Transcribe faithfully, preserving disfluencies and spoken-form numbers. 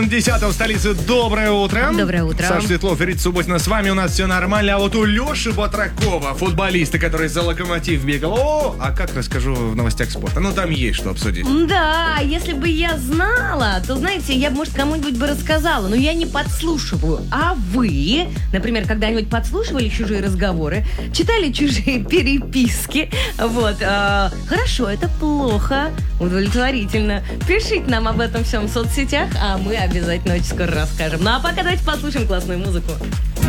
десятого в столице. Доброе утро. Доброе утро. Саша Светлов, Рита Субботина с вами. У нас все нормально. А вот у Леши Батракова, футболиста, который за Локомотив бегал. О, а как расскажу в новостях спорта? Ну, там есть что обсудить. Да, если бы я знала, то, знаете, я бы, может, кому-нибудь бы рассказала. Но я не подслушиваю. А вы, например, когда-нибудь подслушивали чужие разговоры? Читали чужие переписки? Вот. Э, хорошо, это плохо. Удовлетворительно. Пишите нам об этом всем в соцсетях, а мы обязательно очень скоро расскажем. Ну а пока давайте послушаем классную музыку.